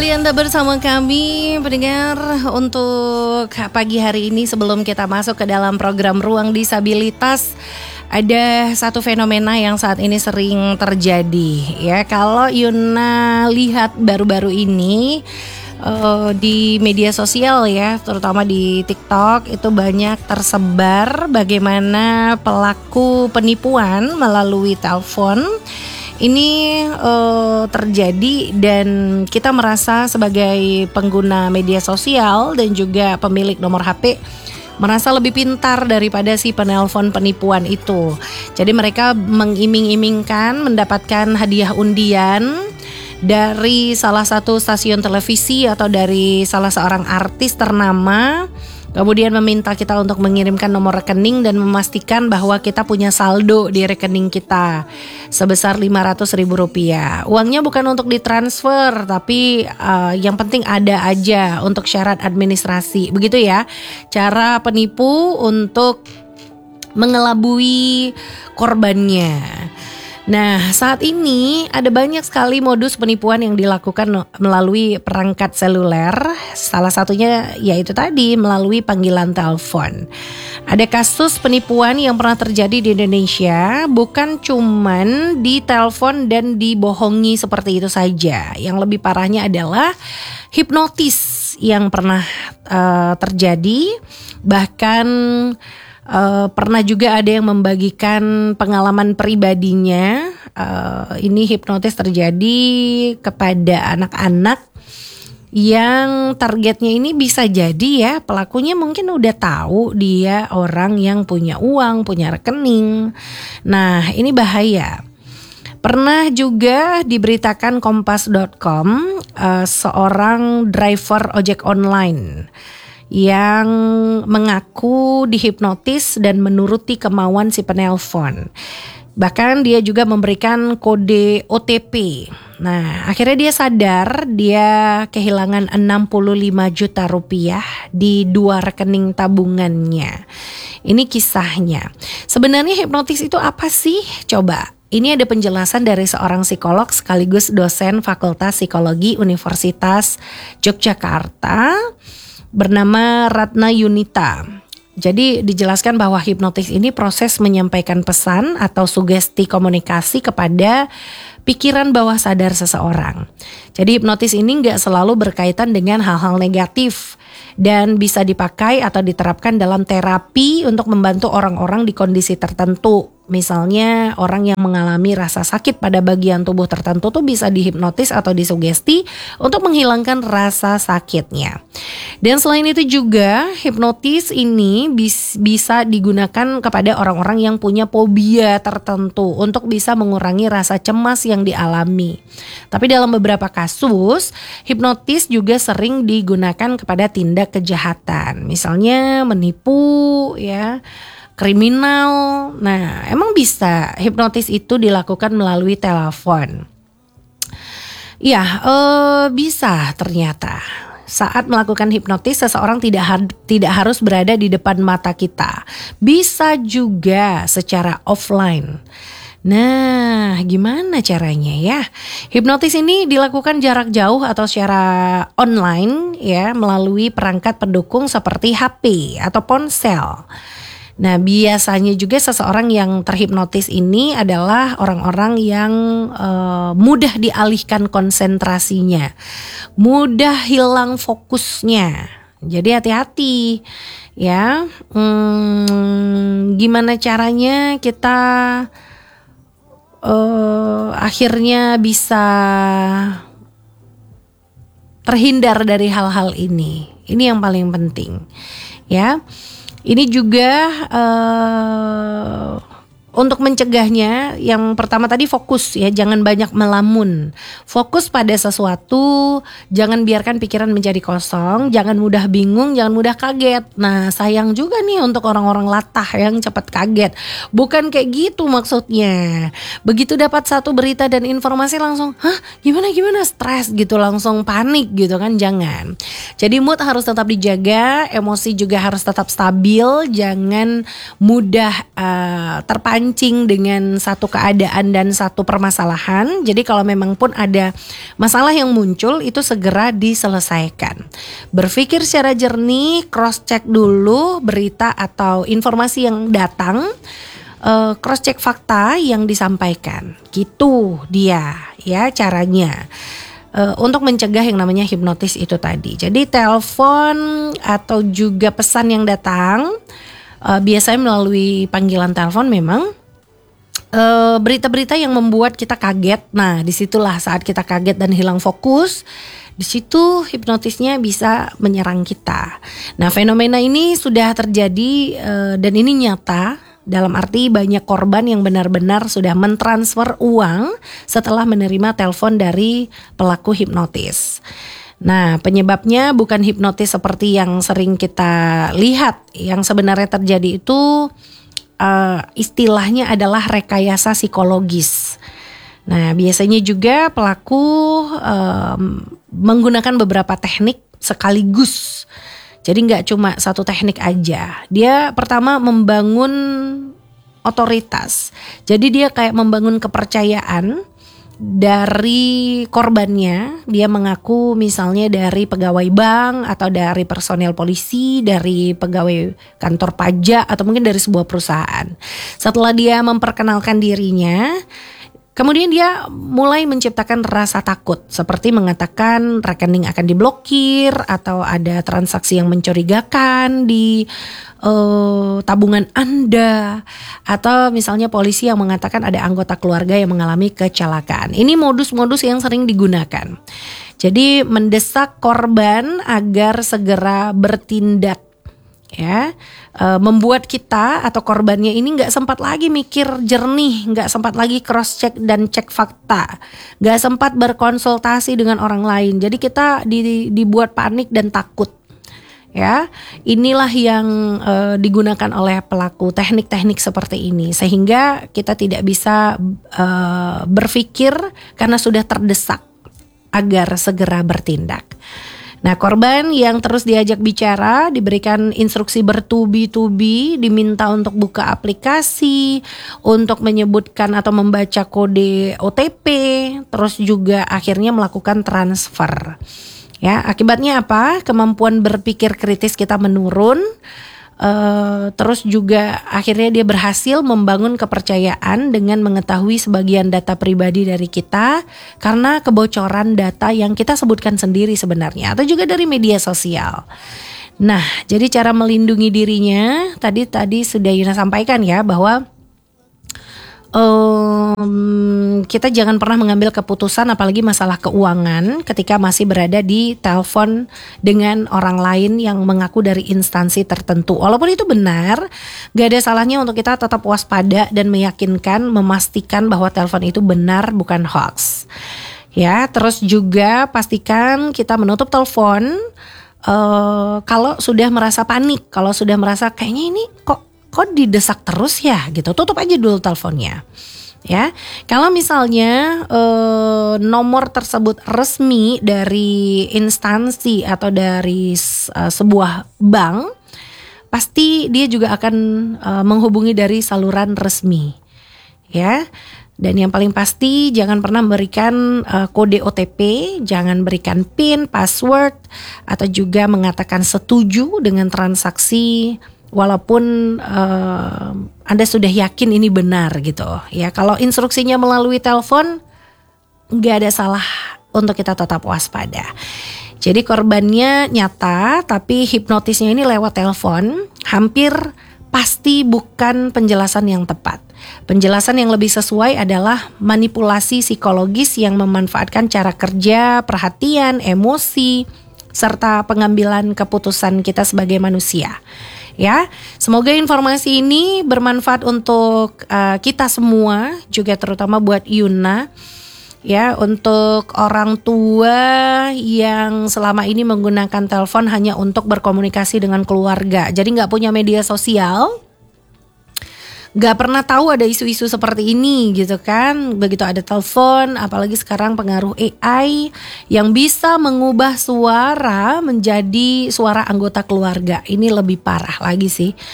kembali Anda bersama kami pendengar untuk pagi hari ini. Sebelum kita masuk ke dalam program Ruang Disabilitas, ada satu fenomena yang saat ini sering terjadi ya. Kalau Yuna lihat baru-baru ini di media sosial ya, terutama di TikTok, itu banyak tersebar bagaimana pelaku penipuan melalui telepon ini terjadi, dan kita merasa sebagai pengguna media sosial dan juga pemilik nomor HP merasa lebih pintar daripada si penelpon penipuan itu. Jadi mereka mengiming-imingkan mendapatkan hadiah undian dari salah satu stasiun televisi atau dari salah seorang artis ternama. Kemudian meminta kita untuk mengirimkan nomor rekening dan memastikan bahwa kita punya saldo di rekening kita sebesar Rp500.000. Uangnya bukan untuk ditransfer, tapi yang penting ada aja untuk syarat administrasi. Begitu ya cara penipu untuk mengelabui korbannya. Nah, saat ini ada banyak sekali modus penipuan yang dilakukan melalui perangkat seluler. Salah satunya yaitu tadi melalui panggilan telepon. Ada kasus penipuan yang pernah terjadi di Indonesia, bukan cuman di telepon dan dibohongi seperti itu saja. Yang lebih parahnya adalah hipnotis yang pernah terjadi. Bahkan pernah juga ada yang membagikan pengalaman pribadinya. Ini hipnotis terjadi kepada anak-anak yang targetnya ini bisa jadi ya pelakunya mungkin udah tahu dia orang yang punya uang, punya rekening. Nah, ini bahaya. Pernah juga diberitakan Kompas.com, seorang driver ojek online yang mengaku dihipnotis dan menuruti kemauan si penelpon. Bahkan dia juga memberikan kode OTP. Nah, akhirnya dia sadar dia kehilangan 65 juta rupiah di 2 rekening tabungannya. Ini kisahnya. Sebenarnya hipnotis itu apa sih? Coba. Ini ada penjelasan dari seorang psikolog sekaligus dosen Fakultas Psikologi Universitas Yogyakarta, bernama Ratna Yunita. Jadi dijelaskan bahwa hipnotis ini proses menyampaikan pesan atau sugesti komunikasi kepada pikiran bawah sadar seseorang. Jadi hipnotis ini gak selalu berkaitan dengan hal-hal negatif dan bisa dipakai atau diterapkan dalam terapi untuk membantu orang-orang di kondisi tertentu. Misalnya orang yang mengalami rasa sakit pada bagian tubuh tertentu tuh bisa dihipnotis atau disugesti untuk menghilangkan rasa sakitnya. Dan selain itu juga hipnotis ini bisa digunakan kepada orang-orang yang punya fobia tertentu untuk bisa mengurangi rasa cemas yang dialami. Tapi dalam beberapa kasus, hipnotis juga sering digunakan kepada tindak kejahatan. Misalnya menipu ya, kriminal. Nah, emang bisa hipnotis itu dilakukan melalui telepon? Ya, bisa ternyata. Saat melakukan hipnotis, seseorang tidak harus berada di depan mata kita. Bisa juga secara offline. Nah, gimana caranya ya? Hipnotis ini dilakukan jarak jauh atau secara online ya, melalui perangkat pendukung seperti HP atau ponsel. Nah, biasanya juga seseorang yang terhipnotis ini adalah orang-orang yang mudah dialihkan konsentrasinya, mudah hilang fokusnya. Jadi hati-hati ya. Gimana caranya kita akhirnya bisa terhindar dari hal-hal ini? Ini yang paling penting ya. Ini juga untuk mencegahnya, yang pertama tadi fokus ya, jangan banyak melamun. Fokus pada sesuatu, jangan biarkan pikiran menjadi kosong, jangan mudah bingung, jangan mudah kaget. Nah, sayang juga nih untuk orang-orang latah yang cepat kaget. Bukan kayak gitu maksudnya. Begitu dapat satu berita dan informasi langsung, gimana stres gitu, langsung panik gitu kan, jangan. Jadi mood harus tetap dijaga, emosi juga harus tetap stabil, jangan mudah terpancing terpancing dengan satu keadaan dan satu permasalahan. Jadi kalau memang pun ada masalah yang muncul, itu segera diselesaikan. Berpikir secara jernih, cross check dulu berita atau informasi yang datang, cross check fakta yang disampaikan. Gitu dia ya caranya. Untuk mencegah yang namanya hipnotis itu tadi. Jadi telepon atau juga pesan yang datang biasanya melalui panggilan telepon memang berita-berita yang membuat kita kaget. Nah, disitulah saat kita kaget dan hilang fokus, di situ hipnotisnya bisa menyerang kita. Nah, fenomena ini sudah terjadi dan ini nyata. Dalam arti banyak korban yang benar-benar sudah mentransfer uang setelah menerima telepon dari pelaku hipnotis. Nah, penyebabnya bukan hipnotis seperti yang sering kita lihat. Yang sebenarnya terjadi itu istilahnya adalah rekayasa psikologis. Nah, biasanya juga pelaku menggunakan beberapa teknik sekaligus. Jadi nggak cuma satu teknik aja. Dia pertama membangun otoritas. Jadi dia kayak membangun kepercayaan dari korbannya. Dia mengaku misalnya dari pegawai bank atau dari personel polisi, dari pegawai kantor pajak atau mungkin dari sebuah perusahaan. Setelah dia memperkenalkan dirinya, kemudian dia mulai menciptakan rasa takut, seperti mengatakan rekening akan diblokir atau ada transaksi yang mencurigakan di tabungan Anda, atau misalnya polisi yang mengatakan ada anggota keluarga yang mengalami kecelakaan. Ini modus-modus yang sering digunakan. Jadi mendesak korban agar segera bertindak. Ya, membuat kita atau korbannya ini nggak sempat lagi mikir jernih, nggak sempat lagi cross check dan cek fakta, nggak sempat berkonsultasi dengan orang lain. Jadi kita dibuat panik dan takut. Ya, inilah yang digunakan oleh pelaku teknik-teknik seperti ini, sehingga kita tidak bisa berpikir karena sudah terdesak agar segera bertindak. Nah, korban yang terus diajak bicara, diberikan instruksi bertubi-tubi, diminta untuk buka aplikasi, untuk menyebutkan atau membaca kode OTP, terus juga akhirnya melakukan transfer. Ya, akibatnya apa? Kemampuan berpikir kritis kita menurun. Terus juga akhirnya dia berhasil membangun kepercayaan dengan mengetahui sebagian data pribadi dari kita karena kebocoran data yang kita sebutkan sendiri sebenarnya, atau juga dari media sosial. Nah, jadi cara melindungi dirinya tadi sudah Yuna sampaikan ya, bahwa kita jangan pernah mengambil keputusan apalagi masalah keuangan ketika masih berada di telepon dengan orang lain yang mengaku dari instansi tertentu. Walaupun itu benar, gak ada salahnya untuk kita tetap waspada dan meyakinkan, memastikan bahwa telepon itu benar, bukan hoax. Ya, terus juga pastikan kita menutup telepon kalau sudah merasa panik, kalau sudah merasa kayaknya ini kok didesak terus ya gitu, tutup aja dulu teleponnya. Ya, kalau misalnya nomor tersebut resmi dari instansi atau dari sebuah bank, pasti dia juga akan menghubungi dari saluran resmi. Ya, dan yang paling pasti jangan pernah memberikan kode OTP, jangan berikan PIN, password, atau juga mengatakan setuju dengan transaksi walaupun Anda sudah yakin ini benar gitu ya. Kalau instruksinya melalui telepon, nggak ada salah untuk kita tetap waspada. Jadi korbannya nyata, tapi hipnotisnya ini lewat telepon, hampir pasti bukan penjelasan yang tepat. Penjelasan yang lebih sesuai adalah manipulasi psikologis yang memanfaatkan cara kerja, perhatian, emosi, serta pengambilan keputusan kita sebagai manusia. Ya, semoga informasi ini bermanfaat untuk kita semua, juga terutama buat Yuna. Ya, untuk orang tua yang selama ini menggunakan telepon hanya untuk berkomunikasi dengan keluarga, jadi nggak punya media sosial, nggak pernah tahu ada isu-isu seperti ini gitu kan. Begitu ada telepon, apalagi sekarang pengaruh AI yang bisa mengubah suara menjadi suara anggota keluarga, ini lebih parah lagi sih.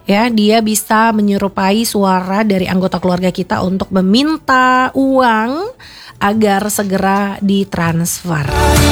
Ya, dia bisa menyerupai suara dari anggota keluarga kita untuk meminta uang agar segera ditransfer.